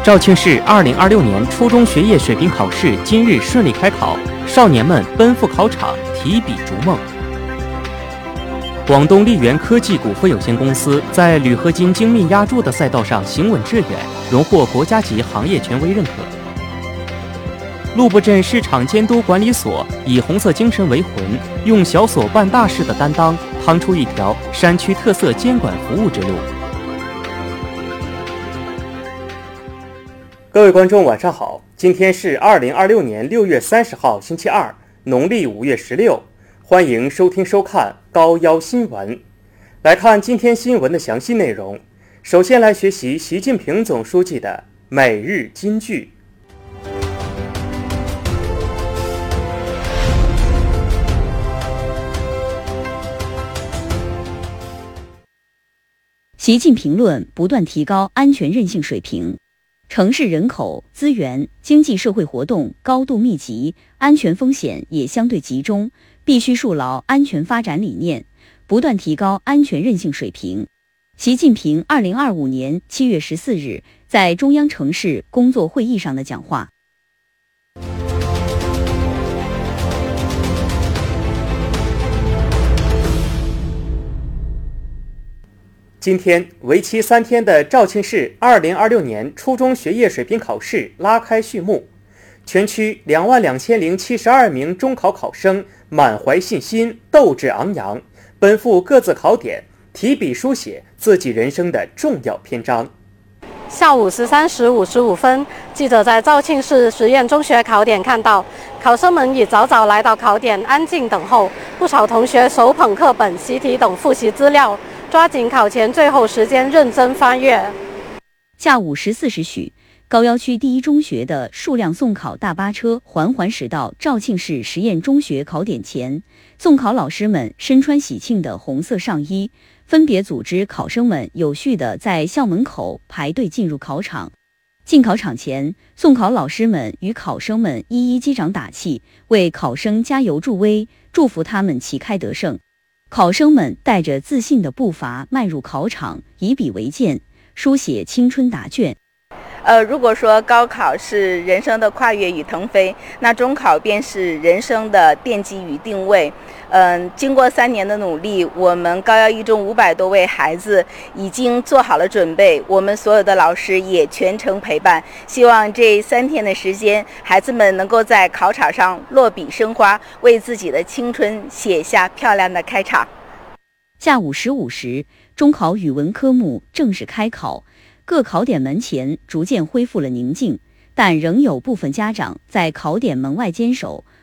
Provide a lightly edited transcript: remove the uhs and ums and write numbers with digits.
肇庆市2026年初中学业水平考试今日顺利开考，少年们奔赴考场，提笔逐梦。广东力源科技股份有限公司在铝合金精密压铸的赛道上行稳致远，荣获国家级行业权威认可。陆埠镇市场监督管理所以红色精神为魂，用小所办大事的担当，趟出一条山区特色监管服务之路。各位观众晚上好，今天是2026年6月30号星期二，农历5月16，欢迎收听收看高腰新闻。来看今天新闻的详细内容。首先来学习习近平总书记的每日金句。 习近平论不断提高安全韧性水平。城市人口、资源、经济社会活动高度密集，安全风险也相对集中，必须树牢安全发展理念，不断提高安全韧性水平。习近平2025年7月14日在中央城市工作会议上的讲话。 今天，为期3天的肇庆市2026年初中学业水平考试拉开序幕。全区22072名中考考生满怀信心，斗志昂扬，奔赴各自考点，提笔书写自己人生的重要篇章。 下午13时55分，记者在肇庆市实验中学考点看到，考生们已早早来到考点，安静等候。不少同学手捧课本、习题等复习资料，抓紧考前最后时间认真翻阅。 下午14时许，高腰区第一中学的数辆送考大巴车缓缓驶到肇庆市实验中学考点前，送考老师们身穿喜庆的红色上衣，分别组织考生们有序地在校门口排队进入考场。进考场前，送考老师们与考生们一一击掌打气，为考生加油助威，祝福他们旗开得胜。考生们带着自信的步伐迈入考场，以笔为鉴，书写青春答卷。 如果说高考是人生的跨越与腾飞，那中考便是人生的奠基与定位。经过3年的努力，我们高腰一中500多位孩子已经做好了准备，我们所有的老师也全程陪伴。希望这3天的时间，孩子们能够在考场上落笔生花，为自己的青春写下漂亮的开场。 下午15时，中考语文科目正式开考。各考点门前逐渐恢复了宁静，但仍有部分家长在考点门外坚守，